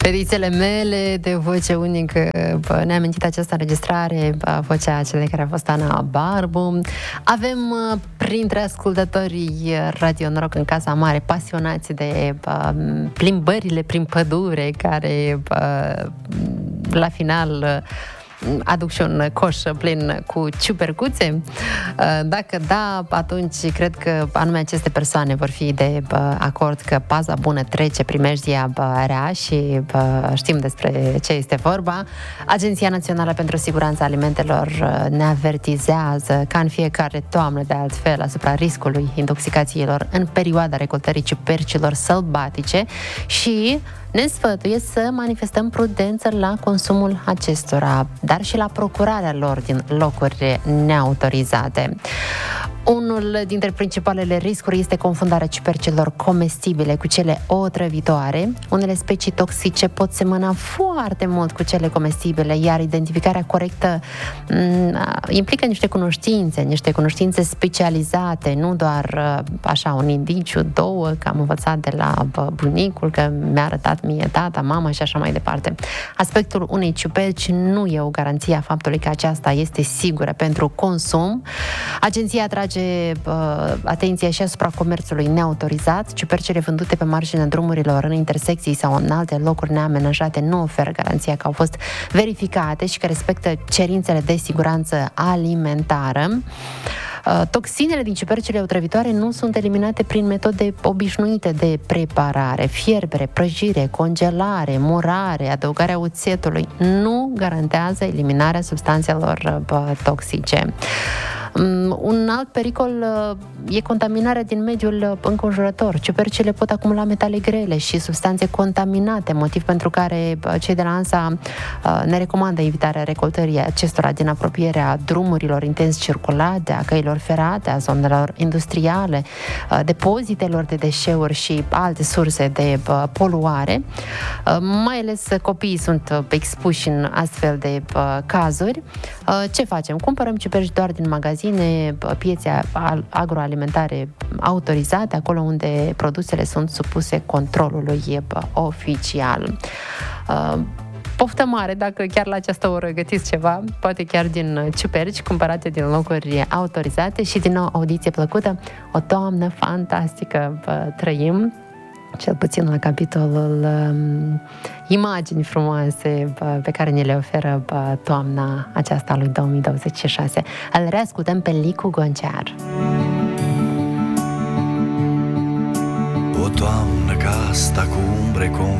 Fetițele mele, de voce unică, ne-a amintit această înregistrare, vocea celei care a fost Ana Barbu. Avem printre ascultătorii Radio Noroc în Casa Mare pasionați de plimbările prin pădure, care la final aduc și un coș plin cu ciupercuțe. Dacă da, atunci cred că anume aceste persoane vor fi de acord că paza bună trece primejdia rea și știm despre ce este vorba. Agenția Națională pentru Siguranța Alimentelor ne avertizează ca în fiecare toamnă, de altfel, asupra riscului intoxicațiilor în perioada recoltării ciupercilor sălbatice și ne sfătuie să manifestăm prudență la consumul acestora, dar și la procurarea lor din locuri neautorizate. Unul dintre principalele riscuri este confundarea ciupercilor comestibile cu cele otrăvitoare. Unele specii toxice pot semăna foarte mult cu cele comestibile, iar identificarea corectă implică niște cunoștințe specializate, nu doar așa un indiciu, două, că am învățat de la bunicul, că mi-a arătat mie tata, mama și așa mai departe. Aspectul unei ciuperci nu e o garanție a faptului că aceasta este sigură pentru consum. Agenția atrage atenția și asupra comerțului neautorizat. Ciupercile vândute pe marginea drumurilor, în intersecții sau în alte locuri neamenajate nu oferă garanția că au fost verificate și că respectă cerințele de siguranță alimentară. Toxinele din ciupercile otrăvitoare nu sunt eliminate prin metode obișnuite de preparare. Fierbere, prăjire, congelare, murare, adăugarea oțetului nu garantează eliminarea substanțelor toxice. Un alt pericol e contaminarea din mediul înconjurător. Ciupercile pot acumula metale grele și substanțe contaminate, motiv pentru care cei de la ANSA ne recomandă evitarea recoltării acestora din apropierea drumurilor intens circulate, a căilor ferate, a zonelor industriale, depozitelor de deșeuri și alte surse de poluare. Mai ales copiii sunt expuși în astfel de cazuri. Ce facem? Cumpărăm ciuperci doar din magazine, piețe agroalimentare autorizate, acolo unde produsele sunt supuse controlului oficial. Poftă mare dacă chiar la această oră gătiți ceva, poate chiar din ciuperci cumpărate din locuri autorizate și din nou audiție plăcută. O toamnă fantastică trăim, cel puțin la capitolul imagini frumoase pe care ni le oferă toamna aceasta lui 2026. Îl reascultăm pe Licu Goncear. O toamnă ca asta cu umbre